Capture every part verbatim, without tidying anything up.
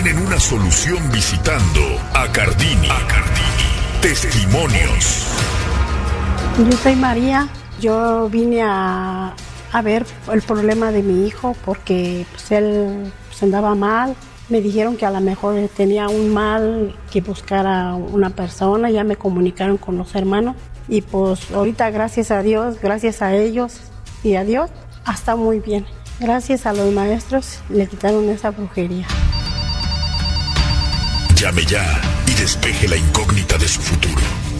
tienen una solución visitando a Cardini. A Cardini. Testimonios. Yo soy María. Yo vine a, a ver el problema de mi hijo porque pues, él pues, andaba mal. Me dijeron que a lo mejor tenía un mal, que buscara una persona. Ya me comunicaron con los hermanos. Y pues ahorita, gracias a Dios, gracias a ellos y a Dios, está muy bien. Gracias a los maestros le quitaron esa brujería. Llame ya y despeje la incógnita de su futuro.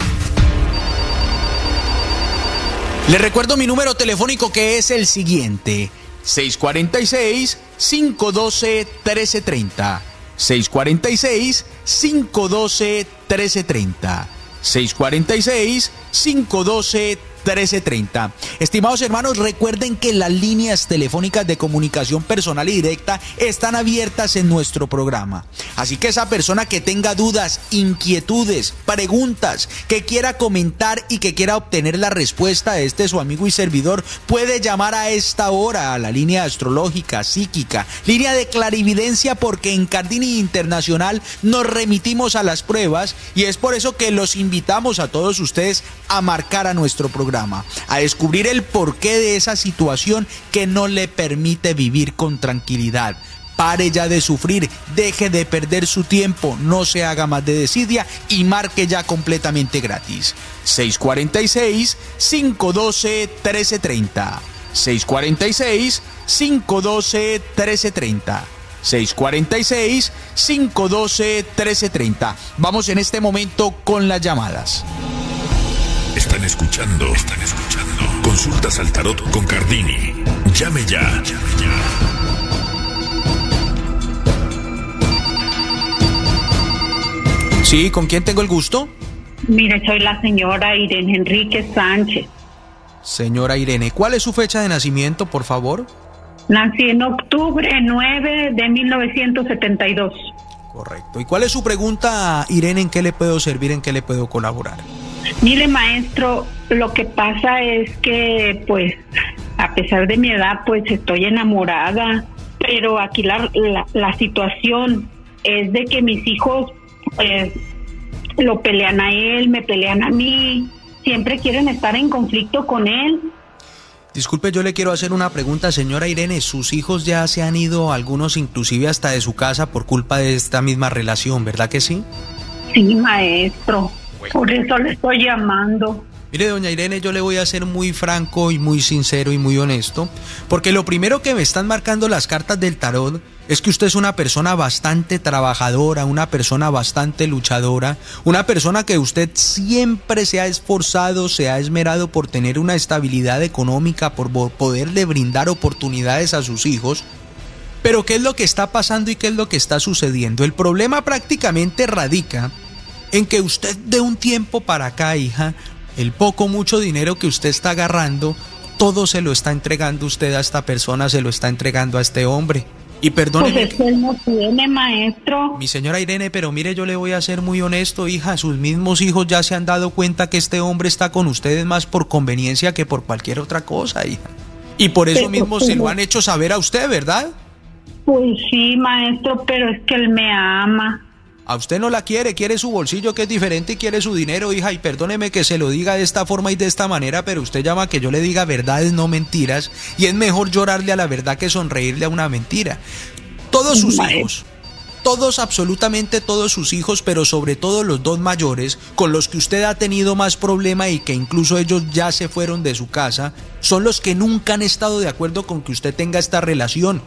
Le recuerdo mi número telefónico, que es el siguiente: seis cuatro seis, cinco uno dos, uno tres tres cero. seis cuatro seis, cinco uno dos, uno tres tres cero. seis cuatro seis, cinco uno dos, uno tres tres cero. Estimados hermanos, recuerden que las líneas telefónicas de comunicación personal y directa están abiertas en nuestro programa. Así que esa persona que tenga dudas, inquietudes, preguntas, que quiera comentar y que quiera obtener la respuesta de este su amigo y servidor, puede llamar a esta hora a la línea astrológica, psíquica, línea de clarividencia, porque en Cardini Internacional nos remitimos a las pruebas, y es por eso que los invitamos a todos ustedes a marcar a nuestro programa, a descubrir el porqué de esa situación que no le permite vivir con tranquilidad. Pare ya de sufrir, deje de perder su tiempo, no se haga más de desidia y marque ya completamente gratis. seis cuatro seis, cinco uno dos, uno tres tres cero. seis cuatro seis, cinco uno dos, uno tres tres cero. seis cuatro seis, cinco uno dos, uno tres tres cero. Vamos en este momento con las llamadas. Están escuchando, están escuchando. Consultas al tarot con Cardini. Llame ya, llame ya. Sí, ¿con quién tengo el gusto? Mire, soy la señora Irene Enríquez Sánchez. Señora Irene, ¿cuál es su fecha de nacimiento, por favor? Nací en octubre nueve de mil novecientos setenta y dos. Correcto. ¿Y cuál es su pregunta, Irene? ¿En qué le puedo servir? ¿En qué le puedo colaborar? Mire, maestro, lo que pasa es que, pues, a pesar de mi edad, pues, estoy enamorada. Pero aquí la, la, la situación es de que mis hijos pues lo pelean a él, me pelean a mí, siempre quieren estar en conflicto con él. Disculpe, yo le quiero hacer una pregunta, señora Irene. ¿Sus hijos ya se han ido, algunos inclusive hasta de su casa, por culpa de esta misma relación, verdad que sí? Sí, maestro, bueno. Por eso le estoy llamando. Mire, doña Irene, yo le voy a ser muy franco y muy sincero y muy honesto, porque lo primero que me están marcando las cartas del tarot es que usted es una persona bastante trabajadora, una persona bastante luchadora, una persona que usted siempre se ha esforzado, se ha esmerado por tener una estabilidad económica, por poderle brindar oportunidades a sus hijos. Pero ¿qué es lo que está pasando y qué es lo que está sucediendo? El problema prácticamente radica en que usted, de un tiempo para acá, hija, el poco mucho dinero que usted está agarrando, todo se lo está entregando usted a esta persona, se lo está entregando a este hombre. Y perdóneme, pues él no tiene, maestro. Mi señora Irene, pero mire, yo le voy a ser muy honesto, hija. Sus mismos hijos ya se han dado cuenta que este hombre está con ustedes más por conveniencia que por cualquier otra cosa, hija. Y por eso pero, mismo pero, se lo han hecho saber a usted, ¿verdad? Pues sí, maestro, pero es que él me ama. A usted no la quiere, quiere su bolsillo, que es diferente, y quiere su dinero, hija. Y perdóneme que se lo diga de esta forma y de esta manera, pero usted llama a que yo le diga verdades, no mentiras. Y es mejor llorarle a la verdad que sonreírle a una mentira. Todos sus hijos, todos, absolutamente todos sus hijos, pero sobre todo los dos mayores, con los que usted ha tenido más problema y que incluso ellos ya se fueron de su casa, son los que nunca han estado de acuerdo con que usted tenga esta relación.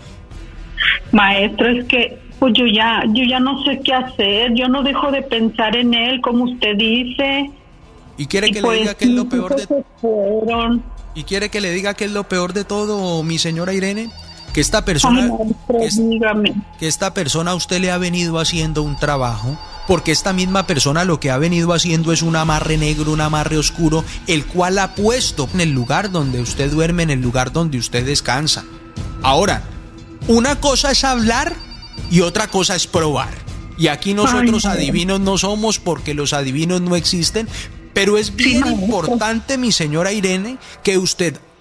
Maestro, es que pues yo ya, yo ya no sé qué hacer, yo no dejo de pensar en él, como usted dice. ¿Y quiere que y le pues, diga que es lo peor de todo? ¿Y quiere que le diga que es lo peor de todo, mi señora Irene? Que esta persona, Ay, no, que, es, que esta persona a usted le ha venido haciendo un trabajo, porque esta misma persona lo que ha venido haciendo es un amarre negro, un amarre oscuro, el cual ha puesto en el lugar donde usted duerme, en el lugar donde usted descansa. Ahora, una cosa es hablar y otra cosa es probar. Y aquí nosotros Ay, adivinos no somos, porque los adivinos no existen, pero es bien sí, importante, mi señora Irene, que usted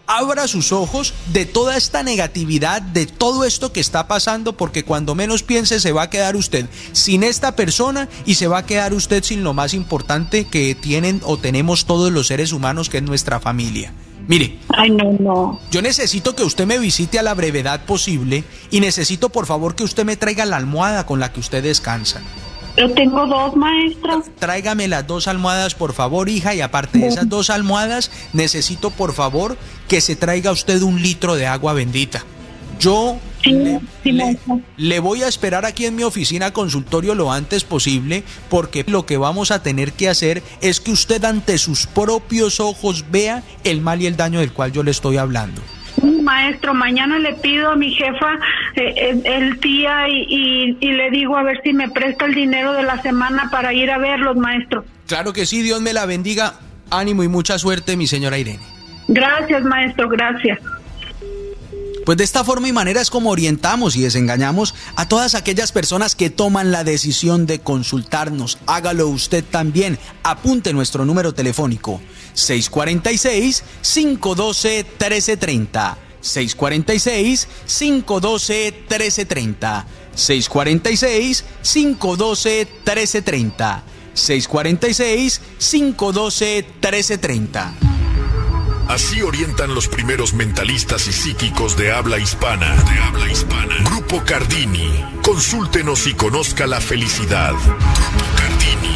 abra sus ojos de toda esta negatividad, de todo esto que está pasando, porque cuando menos piense se va a quedar usted sin esta persona y se va a quedar usted sin lo más importante que tienen o tenemos todos los seres humanos, que es nuestra familia. Mire, Ay, no, no. yo necesito que usted me visite a la brevedad posible y necesito por favor que usted me traiga la almohada con la que usted descansa. Yo tengo dos, maestro. Tráigame las dos almohadas, por favor, hija, y aparte de esas dos almohadas, necesito, por favor, que se traiga usted un litro de agua bendita. Yo Sí, le, sí, le, maestro. le voy a esperar aquí en mi oficina consultorio lo antes posible, porque lo que vamos a tener que hacer es que usted ante sus propios ojos vea el mal y el daño del cual yo le estoy hablando. Maestro, mañana le pido a mi jefa eh, el, el tía y, y, y le digo a ver si me presta el dinero de la semana para ir a verlos, maestro. Claro que sí, Dios me la bendiga. Ánimo y mucha suerte, mi señora Irene. Gracias, maestro, gracias. Pues de esta forma y manera es como orientamos y desengañamos a todas aquellas personas que toman la decisión de consultarnos. Hágalo usted también. Apunte nuestro número telefónico: seis cuatro seis, cinco uno dos, uno tres tres cero. seis cuatro seis, cinco uno dos, uno tres tres cero. seis cuatro seis, cinco uno dos, uno tres tres cero. seis cuatro seis, cinco uno dos, uno tres tres cero. Así orientan los primeros mentalistas y psíquicos de habla hispana. De habla hispana. Grupo Cardini. Consúltenos y conozca la felicidad. Grupo Cardini.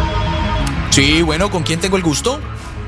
Sí, bueno, ¿con quién tengo el gusto?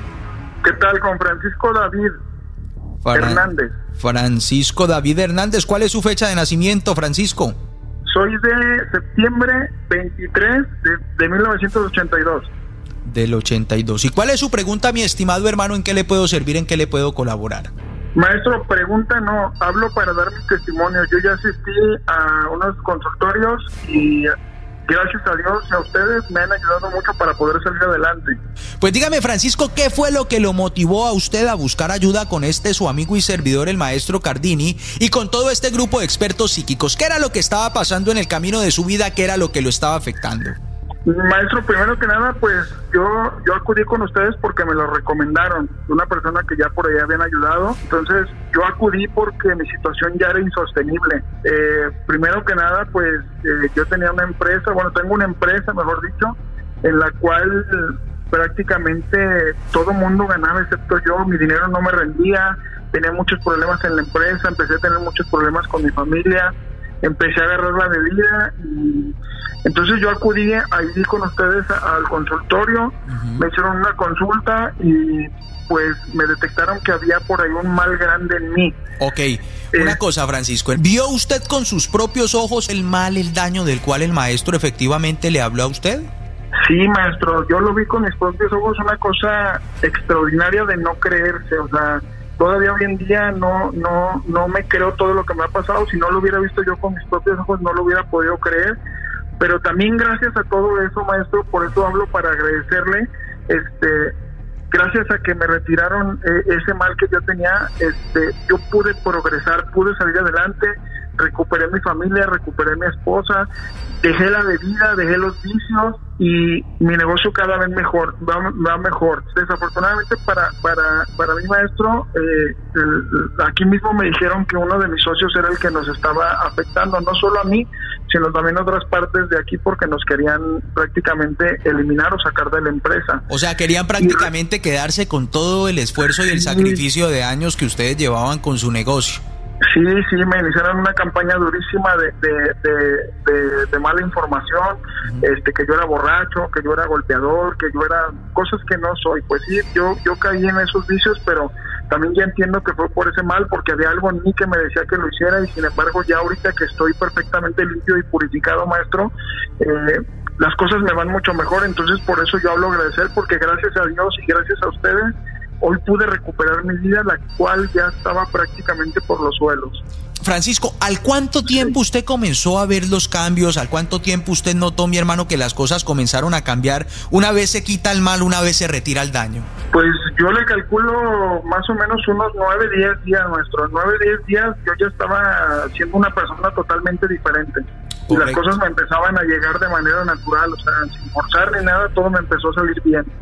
¿Qué tal? Con Francisco David Fran- Hernández. Francisco David Hernández. ¿Cuál es su fecha de nacimiento, Francisco? Soy de septiembre veintitrés de, de mil novecientos ochenta y dos. Del ochenta y dos. ¿Y cuál es su pregunta, mi estimado hermano? ¿En qué le puedo servir? ¿En qué le puedo colaborar? Maestro, pregunta no, hablo para dar mi testimonio. Yo ya asistí a unos consultorios y gracias a Dios y a ustedes me han ayudado mucho para poder salir adelante. Pues dígame, Francisco, ¿qué fue lo que lo motivó a usted a buscar ayuda con este su amigo y servidor, el maestro Cardini, y con todo este grupo de expertos psíquicos? ¿Qué era lo que estaba pasando en el camino de su vida? ¿Qué era lo que lo estaba afectando? Maestro, primero que nada, pues yo yo acudí con ustedes porque me lo recomendaron, una persona que ya por ahí habían ayudado. Entonces yo acudí porque mi situación ya era insostenible. Eh, primero que nada, pues eh, yo tenía una empresa, bueno, tengo una empresa, mejor dicho, en la cual prácticamente todo mundo ganaba excepto yo. Mi dinero no me rendía, tenía muchos problemas en la empresa, empecé a tener muchos problemas con mi familia, empecé a agarrar la bebida y entonces yo acudí ahí con ustedes al consultorio. Uh-huh. Me hicieron una consulta y pues me detectaron que había por ahí un mal grande en mí. Ok, una eh, cosa, Francisco, ¿vio usted con sus propios ojos el mal, el daño del cual el maestro efectivamente le habló a usted? Sí, maestro, yo lo vi con mis propios ojos, una cosa extraordinaria de no creerse, o sea, todavía hoy en día no no no me creo todo lo que me ha pasado. Si no lo hubiera visto yo con mis propios ojos no lo hubiera podido creer, pero también gracias a todo eso, maestro, por eso hablo para agradecerle, este, gracias a que me retiraron eh, ese mal que yo tenía, este, yo pude progresar, pude salir adelante, recuperé mi familia, recuperé mi esposa, dejé la bebida, dejé los vicios y mi negocio cada vez mejor, va, va mejor. Desafortunadamente para para para mi maestro, eh, el, aquí mismo me dijeron que uno de mis socios era el que nos estaba afectando, no solo a mí, sino también a otras partes de aquí, porque nos querían prácticamente eliminar o sacar de la empresa. O sea, querían prácticamente y, quedarse con todo el esfuerzo y el sacrificio de años que ustedes llevaban con su negocio. Sí, sí, me iniciaron una campaña durísima de de, de, de, de mala información, uh-huh. este que yo era borracho, que yo era golpeador, que yo era cosas que no soy. Pues sí, yo yo caí en esos vicios, pero también ya entiendo que fue por ese mal, porque había algo en mí que me decía que lo hiciera, y sin embargo ya ahorita que estoy perfectamente limpio y purificado, maestro, eh, las cosas me van mucho mejor. Entonces por eso yo hablo agradecer, porque gracias a Dios y gracias a ustedes hoy pude recuperar mi vida, la cual ya estaba prácticamente por los suelos. Francisco, ¿al cuánto tiempo usted comenzó a ver los cambios? ¿Al cuánto tiempo usted notó, mi hermano, que las cosas comenzaron a cambiar? Una vez se quita el mal, una vez se retira el daño. Pues yo le calculo más o menos unos nueve, diez días, nuestros nueve, diez días, yo ya estaba siendo una persona totalmente diferente. Correcto. Y las cosas me empezaban a llegar de manera natural, o sea, sin forzar ni nada, todo me empezó a salir bien.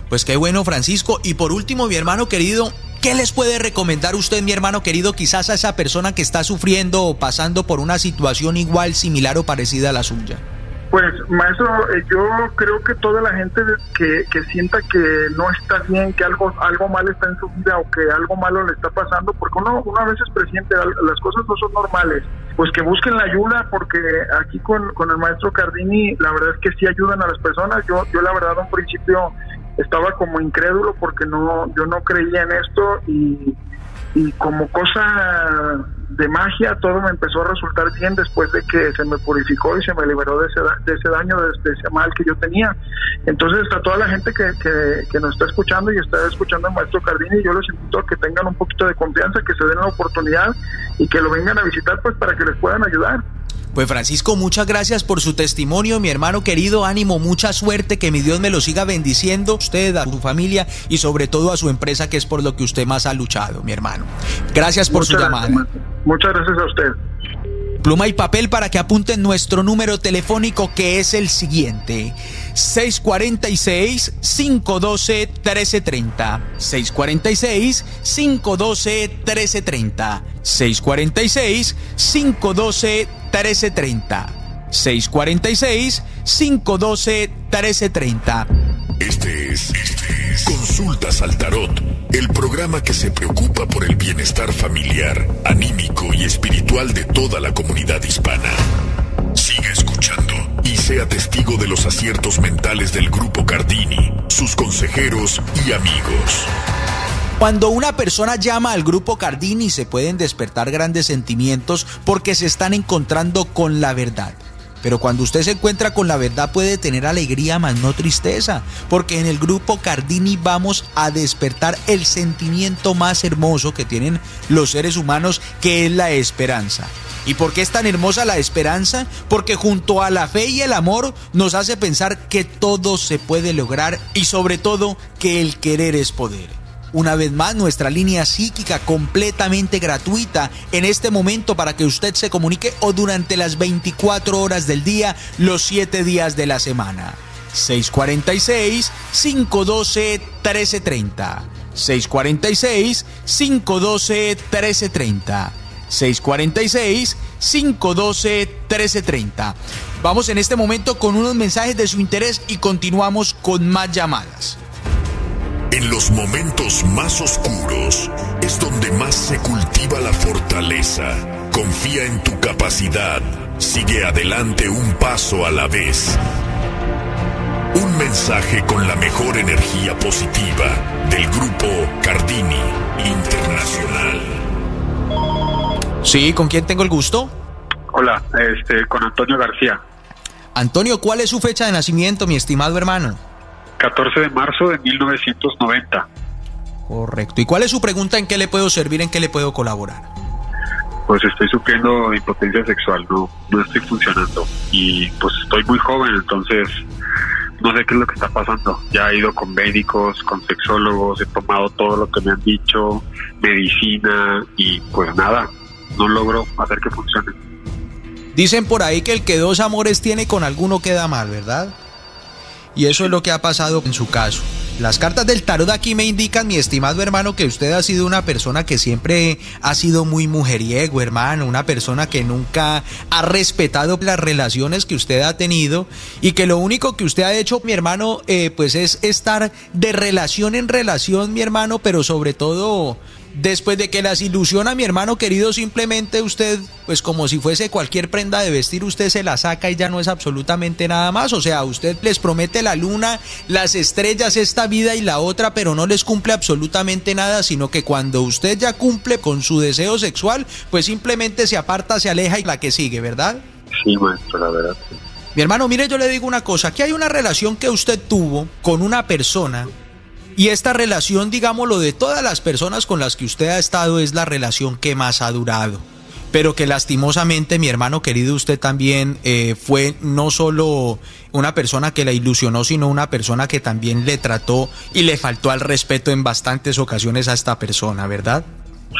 Pues qué bueno, Francisco. Y por último, mi hermano querido, ¿qué les puede recomendar usted, mi hermano querido, quizás a esa persona que está sufriendo o pasando por una situación igual, similar o parecida a la suya? Pues, maestro, eh, yo creo que toda la gente que, que sienta que no está bien, que algo algo mal está en su vida o que algo malo le está pasando, porque uno, uno a veces presiente las cosas no son normales, pues que busquen la ayuda, porque aquí con, con el maestro Cardini, la verdad es que sí ayudan a las personas. Yo, yo la verdad, a un principio estaba como incrédulo porque no yo no creía en esto y, y como cosa de magia todo me empezó a resultar bien después de que se me purificó y se me liberó de ese, de ese daño, de, de ese mal que yo tenía. Entonces, a toda la gente que, que, que nos está escuchando y está escuchando al maestro Cardini, yo les invito a que tengan un poquito de confianza, que se den la oportunidad y que lo vengan a visitar, pues para que les puedan ayudar. Pues Francisco, muchas gracias por su testimonio, mi hermano querido, ánimo, mucha suerte, que mi Dios me lo siga bendiciendo, a usted, a su familia y sobre todo a su empresa, que es por lo que usted más ha luchado, mi hermano. Gracias por muchas su llamada. Gracias, muchas gracias a usted. Pluma y papel para que apunten nuestro número telefónico, que es el siguiente: seis cuatro seis, cinco uno dos, uno tres tres cero. seis cuatro seis, cinco uno dos, uno tres tres cero. seis cuatro seis, cinco uno dos, uno tres tres cero. seis cuatro seis, cinco uno dos, uno tres tres cero. Este es, este es Consultas al Tarot, el programa que se preocupa por el bienestar familiar, anímico y espiritual de toda la comunidad hispana. Siga escuchando y sea testigo de los aciertos mentales del Grupo Cardini, sus consejeros y amigos. Cuando una persona llama al Grupo Cardini, se pueden despertar grandes sentimientos porque se están encontrando con la verdad. Pero cuando usted se encuentra con la verdad, puede tener alegría más no tristeza, porque en el Grupo Cardini vamos a despertar el sentimiento más hermoso que tienen los seres humanos, que es la esperanza. ¿Y por qué es tan hermosa la esperanza? Porque junto a la fe y el amor nos hace pensar que todo se puede lograr y sobre todo que el querer es poder. Una vez más, nuestra línea psíquica completamente gratuita en este momento para que usted se comunique o durante las veinticuatro horas del día, los siete días de la semana. seis cuatro seis, cinco uno dos, uno tres tres cero. seis cuatro seis, cinco uno dos, uno tres tres cero. seis cuatro seis, cinco uno dos, uno tres tres cero. Vamos en este momento con unos mensajes de su interés y continuamos con más llamadas. En los momentos más oscuros es donde más se cultiva la fortaleza. Confía en tu capacidad. Sigue adelante un paso a la vez. Un mensaje con la mejor energía positiva del Grupo Cardini Internacional. Sí, ¿con quién tengo el gusto? Hola, este, con Antonio García. Antonio, ¿cuál es su fecha de nacimiento, mi estimado hermano? catorce de marzo de mil novecientos noventa. Correcto. ¿Y cuál es su pregunta? ¿En qué le puedo servir? ¿En qué le puedo colaborar? Pues estoy sufriendo impotencia sexual, no, no estoy funcionando. Y pues estoy muy joven, entonces no sé qué es lo que está pasando. Ya he ido con médicos, con sexólogos, he tomado todo lo que me han dicho, medicina, y pues nada, no logro hacer que funcione. Dicen por ahí que el que dos amores tiene con alguno queda mal, ¿verdad? Y eso es lo que ha pasado en su caso. Las cartas del tarot aquí me indican, mi estimado hermano, que usted ha sido una persona que siempre ha sido muy mujeriego, hermano, una persona que nunca ha respetado las relaciones que usted ha tenido y que lo único que usted ha hecho, mi hermano, eh, pues es estar de relación en relación, mi hermano, pero sobre todo después de que las ilusiona, mi hermano querido, simplemente usted, pues como si fuese cualquier prenda de vestir, usted se la saca y ya no es absolutamente nada más. O sea, usted les promete la luna, las estrellas, esta vida y la otra, pero no les cumple absolutamente nada, sino que cuando usted ya cumple con su deseo sexual, pues simplemente se aparta, se aleja y la que sigue, ¿verdad? Sí, maestro, la verdad. Mi hermano, mire, yo le digo una cosa, aquí hay una relación que usted tuvo con una persona. Y esta relación, digámoslo, de todas las personas con las que usted ha estado, es la relación que más ha durado. Pero que lastimosamente, mi hermano querido, usted también eh, fue no solo una persona que la ilusionó, sino una persona que también le trató y le faltó al respeto en bastantes ocasiones a esta persona, ¿verdad? Sí.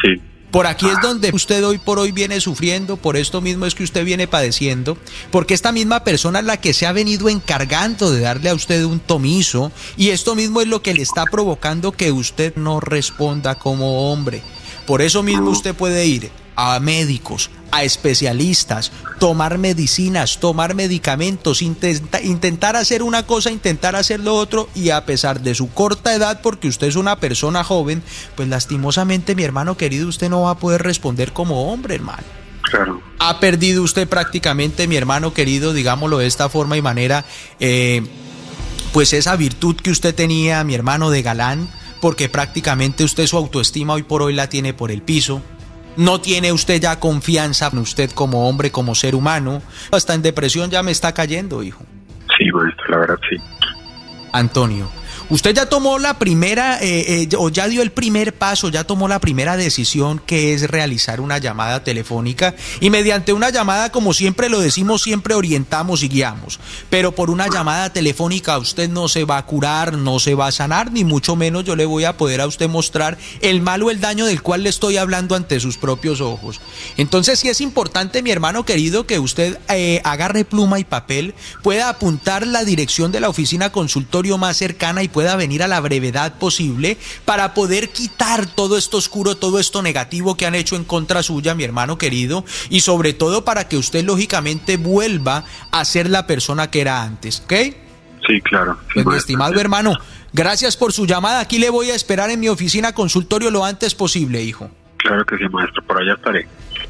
Por aquí es donde usted hoy por hoy viene sufriendo, por esto mismo es que usted viene padeciendo, porque esta misma persona es la que se ha venido encargando de darle a usted un tomizo, y esto mismo es lo que le está provocando que usted no responda como hombre. Por eso mismo usted puede ir a médicos, a especialistas, tomar medicinas, tomar medicamentos, intenta, intentar hacer una cosa, intentar hacer lo otro, y a pesar de su corta edad, porque usted es una persona joven, pues lastimosamente, mi hermano querido, usted no va a poder responder como hombre, hermano. Claro. Ha perdido usted prácticamente, mi hermano querido, digámoslo de esta forma y manera, eh, pues esa virtud que usted tenía, mi hermano, de galán, porque prácticamente usted su autoestima hoy por hoy la tiene por el piso. No tiene usted ya confianza en usted como hombre, como ser humano. Hasta en depresión ya me está cayendo, hijo. Sí, maestro, la verdad sí. Antonio, usted ya tomó la primera, eh, eh, o ya dio el primer paso, ya tomó la primera decisión, que es realizar una llamada telefónica, y mediante una llamada, como siempre lo decimos, siempre orientamos y guiamos, pero por una llamada telefónica usted no se va a curar, no se va a sanar, ni mucho menos yo le voy a poder a usted mostrar el mal o el daño del cual le estoy hablando ante sus propios ojos. Entonces sí es importante, mi hermano querido, que usted eh, agarre pluma y papel, pueda apuntar la dirección de la oficina consultorio más cercana y pueda venir a la brevedad posible para poder quitar todo esto oscuro, todo esto negativo que han hecho en contra suya, mi hermano querido, y sobre todo para que usted lógicamente vuelva a ser la persona que era antes, ¿ok? Sí, claro. Sí, pues, mi maestro, estimado sí. hermano, gracias por su llamada. Aquí le voy a esperar en mi oficina consultorio lo antes posible, hijo. Claro que sí, maestro, por allá estaré.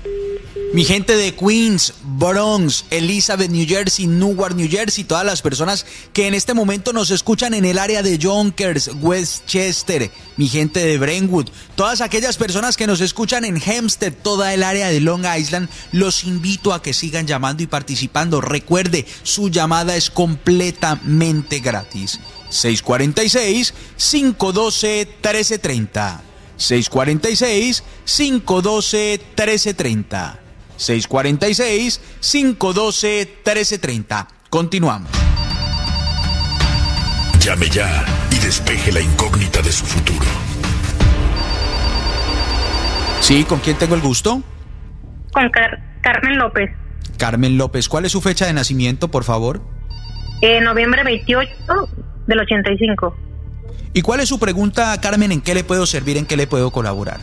Mi gente de Queens, Bronx, Elizabeth, New Jersey, Newark, New Jersey, todas las personas que en este momento nos escuchan en el área de Yonkers, Westchester, mi gente de Brentwood, todas aquellas personas que nos escuchan en Hempstead, toda el área de Long Island, los invito a que sigan llamando y participando. Recuerde, su llamada es completamente gratis. seis cuatro seis, cinco uno dos, uno tres tres cero. seis cuatro seis, cinco uno dos, uno tres tres cero. seis cuatro seis, cinco uno dos, uno tres tres cero. Continuamos. Llame ya y despeje la incógnita de su futuro. Sí, ¿con quién tengo el gusto? Con Car- Carmen López. Carmen López, ¿cuál es su fecha de nacimiento, por favor? Eh, noviembre veintiocho del ochenta y cinco. ¿Y cuál es su pregunta, Carmen? ¿En qué le puedo servir? ¿En qué le puedo colaborar?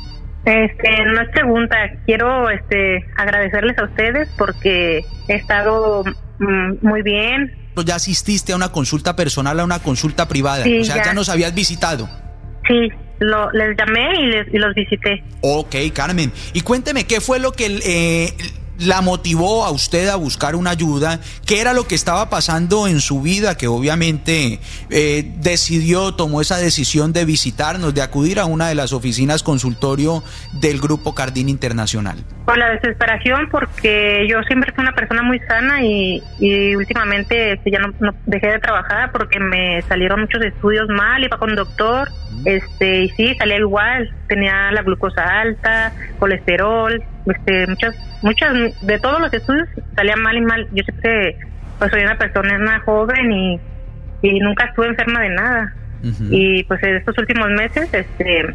Este, no es pregunta, quiero este agradecerles a ustedes porque he estado mm, muy bien. ¿Ya asististe a una consulta personal, a una consulta privada? Sí, o sea, ya. ya nos habías visitado. Sí, lo, les llamé y, les, y los visité. Ok, Carmen. Y cuénteme, ¿qué fue lo que eh, la motivó a usted a buscar una ayuda? ¿Qué era lo que estaba pasando en su vida que obviamente eh, decidió, tomó esa decisión de visitarnos, de acudir a una de las oficinas consultorio del Grupo Cardini Internacional? Por la desesperación, porque yo siempre fui una persona muy sana y, y últimamente este, ya no, no dejé de trabajar porque me salieron muchos estudios mal, iba con doctor, este y sí, salía igual, tenía la glucosa alta, colesterol, este muchas, muchas, de todos los estudios salía mal y mal. Yo siempre pues soy una persona una joven y, y nunca estuve enferma de nada. Uh-huh. Y pues en estos últimos meses este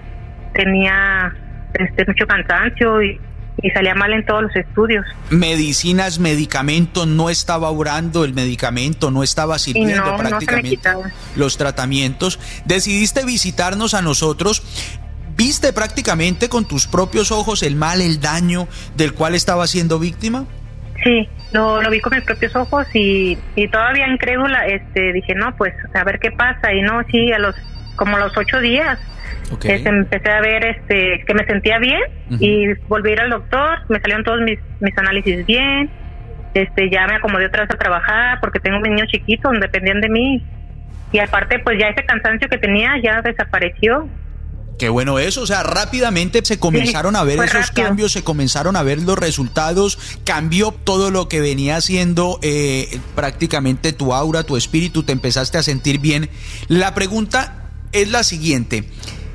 tenía este mucho cansancio y y salía mal en todos los estudios. Medicinas, medicamentos, no estaba orando el medicamento, no estaba sirviendo no, prácticamente no los tratamientos. Decidiste visitarnos a nosotros. ¿Viste prácticamente con tus propios ojos el mal, el daño del cual estaba siendo víctima? Sí, lo, lo vi con mis propios ojos y, y todavía incrédula, este, dije, no, pues a ver qué pasa. Y no, sí, a los como a los ocho días okay. este, empecé a ver este que me sentía bien. Uh-huh. Y volví a ir al doctor, me salieron todos mis, mis análisis bien, este ya me acomodé otra vez a trabajar porque tengo un niño chiquito donde dependían de mí. Y aparte, pues ya ese cansancio que tenía ya desapareció. Qué bueno eso, o sea, rápidamente se comenzaron sí, a ver esos rápido. cambios, se comenzaron a ver los resultados, cambió todo lo que venía haciendo eh, prácticamente tu aura, tu espíritu, te empezaste a sentir bien. La pregunta es la siguiente: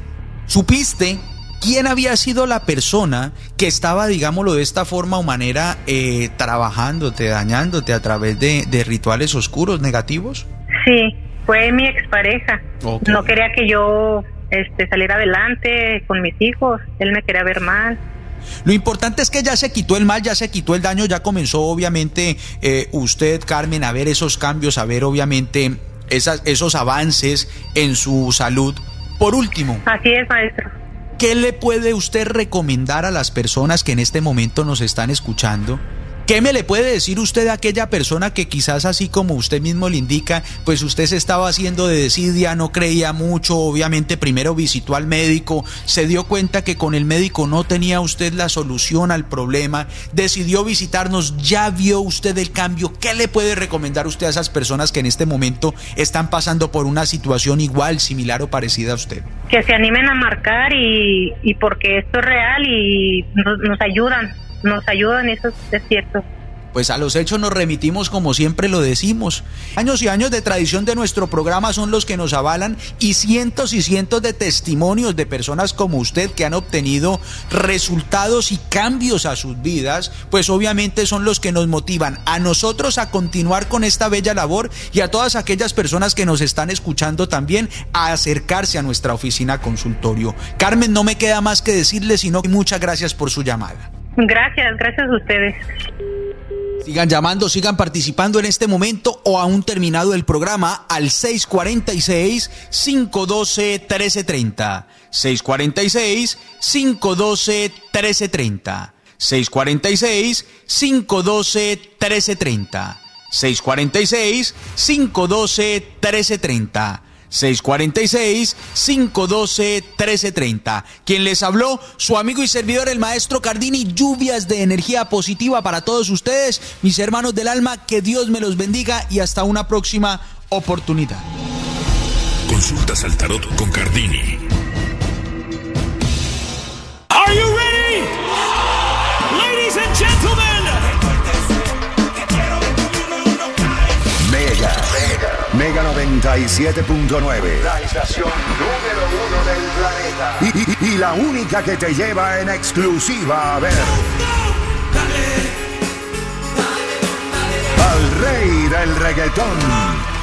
¿supiste quién había sido la persona que estaba, digámoslo de esta forma o manera, eh, trabajándote, dañándote a través de, de rituales oscuros, negativos? Sí, fue mi expareja. Okay. No quería que yo este, salir adelante con mis hijos. Él me quería ver mal. Lo importante es que ya se quitó el mal, ya se quitó el daño, ya comenzó obviamente eh, usted, Carmen, a ver esos cambios, a ver obviamente esas, esos avances en su salud. Por último. Así es, maestro. ¿Qué le puede usted recomendar a las personas que en este momento nos están escuchando? ¿Qué me le puede decir usted a aquella persona que quizás, así como usted mismo le indica, pues usted se estaba haciendo de desidia, no creía mucho, obviamente primero visitó al médico, se dio cuenta que con el médico no tenía usted la solución al problema, decidió visitarnos, ya vio usted el cambio? ¿Qué le puede recomendar usted a esas personas que en este momento están pasando por una situación igual, similar o parecida a usted? Que se animen a marcar y, y porque esto es real y nos, nos ayudan. Nos ayudan, eso es cierto. Pues a los hechos nos remitimos, como siempre lo decimos. Años y años de tradición de nuestro programa son los que nos avalan, y cientos y cientos de testimonios de personas como usted que han obtenido resultados y cambios a sus vidas, pues obviamente son los que nos motivan a nosotros a continuar con esta bella labor, y a todas aquellas personas que nos están escuchando también a acercarse a nuestra oficina consultorio. Carmen, no me queda más que decirle sino muchas gracias por su llamada. Gracias, gracias a ustedes. Sigan llamando, sigan participando en este momento o aún terminado el programa al seis cuarenta y seis, cinco doce, trece treinta. seis cuarenta y seis, cinco doce, trece treinta. seis cuarenta y seis, cinco doce, trece treinta. seis cuarenta y seis, cinco doce, trece treinta. seis cuarenta y seis, cinco doce, trece treinta. Quien les habló, su amigo y servidor, el maestro Cardini. Lluvias de energía positiva para todos ustedes, mis hermanos del alma. Que Dios me los bendiga y hasta una próxima oportunidad. Consultas al tarot con Cardini. Are you ready? Ladies and gentlemen. Mega, Mega, Mega noventa y siete punto nueve. La estación número uno del planeta. Y, y, y la única que te lleva en exclusiva a ver al rey del reggaetón.